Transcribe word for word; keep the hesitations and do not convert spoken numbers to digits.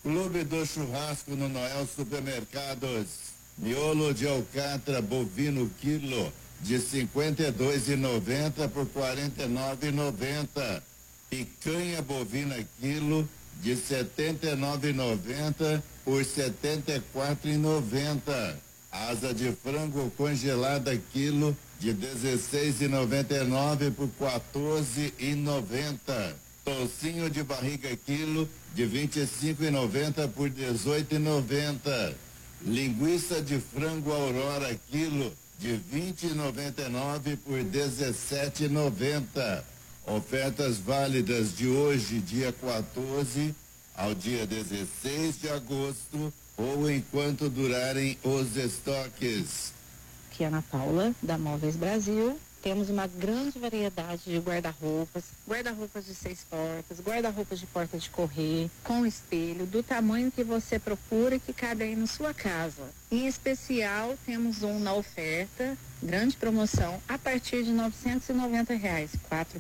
Clube do Churrasco no Noel Supermercados. Miolo de alcatra bovino quilo de cinquenta e dois e noventa por quarenta e nove e noventa. Picanha bovina quilo de setenta e nove e noventa por setenta e quatro e noventa. Asa de frango congelada quilo de dezesseis e noventa e nove por quatorze e noventa. Tocinho de barriga quilo de vinte e cinco e noventa por dezoito e noventa. Linguiça de frango Aurora quilo de vinte e noventa e nove por dezessete e noventa. Ofertas válidas de hoje, dia quatorze, ao dia dezesseis de agosto, ou enquanto durarem os estoques. Aqui é Ana Paula, da Móveis Brasil. Temos uma grande variedade de guarda-roupas, guarda-roupas de seis portas, guarda-roupas de porta de correr, com espelho, do tamanho que você procura e que cabe aí na sua casa. Em especial, temos um na oferta, grande promoção, a partir de novecentos e noventa reais. Quatro